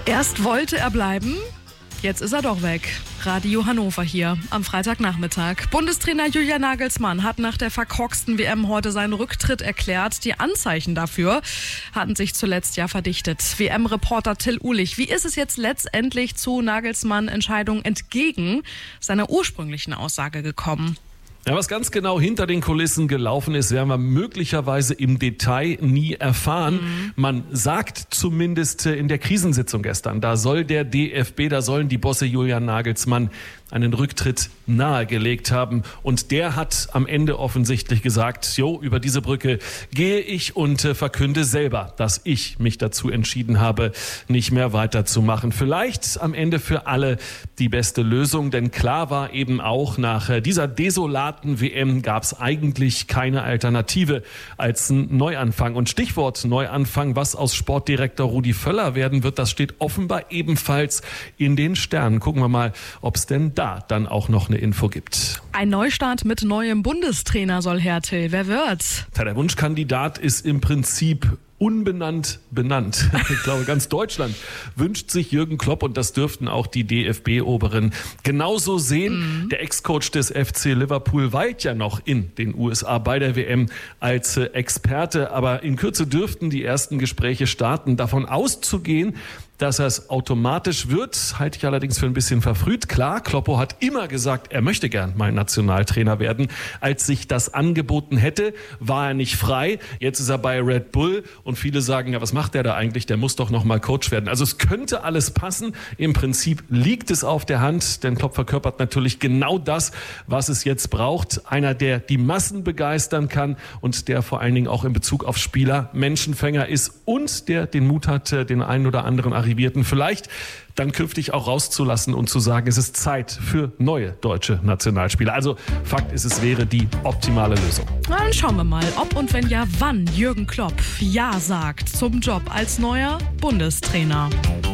Erst wollte er bleiben, jetzt ist er doch weg. Radio Hannover hier am Freitagnachmittag. Bundestrainer Julian Nagelsmann hat nach der verkorksten WM heute seinen Rücktritt erklärt. Die Anzeichen dafür hatten sich zuletzt ja verdichtet. WM-Reporter Till Uhlich, wie ist es jetzt letztendlich zu Nagelsmann-Entscheidung entgegen seiner ursprünglichen Aussage gekommen? Ja, was ganz genau hinter den Kulissen gelaufen ist, werden wir möglicherweise im Detail nie erfahren. Man sagt zumindest in der Krisensitzung gestern, da soll der DFB, da sollen die Bosse Julian Nagelsmann einen Rücktritt nahegelegt haben. Und der hat am Ende offensichtlich gesagt, über diese Brücke gehe ich und verkünde selber, dass ich mich dazu entschieden habe, nicht mehr weiterzumachen. Vielleicht am Ende für alle die beste Lösung, denn klar war eben auch, nach dieser desolaten WM gab es eigentlich keine Alternative als ein Neuanfang. Und Stichwort Neuanfang, was aus Sportdirektor Rudi Völler werden wird, das steht offenbar ebenfalls in den Sternen. Gucken wir mal, ob es denn da dann auch noch eine Info gibt. Ein Neustart mit neuem Bundestrainer soll her, Till. Wer wird's? Der Wunschkandidat ist im Prinzip unbenannt benannt. Ich glaube, ganz Deutschland wünscht sich Jürgen Klopp und das dürften auch die DFB-Oberen genauso sehen. Der Ex-Coach des FC Liverpool weilt ja noch in den USA bei der WM als Experte, aber in Kürze dürften die ersten Gespräche starten. Davon auszugehen, dass es automatisch wird, halte ich allerdings für ein bisschen verfrüht. Klar, Kloppo hat immer gesagt, er möchte gern mal Nationaltrainer werden. Als sich das angeboten hätte, war er nicht frei. Jetzt ist er bei Red Bull und viele sagen, ja, was macht der da eigentlich? Der muss doch noch mal Coach werden. Also es könnte alles passen. Im Prinzip liegt es auf der Hand, denn Klopp verkörpert natürlich genau das, was es jetzt braucht. Einer, der die Massen begeistern kann und der vor allen Dingen auch in Bezug auf Spieler Menschenfänger ist und der den Mut hat, den einen oder anderen Arrivierten vielleicht dann künftig auch rauszulassen und zu sagen, es ist Zeit für neue deutsche Nationalspieler. Also Fakt ist, es wäre die optimale Lösung. Dann schauen wir mal, ob und wenn ja, wann Jürgen Klopp Ja sagt zum Job als neuer Bundestrainer.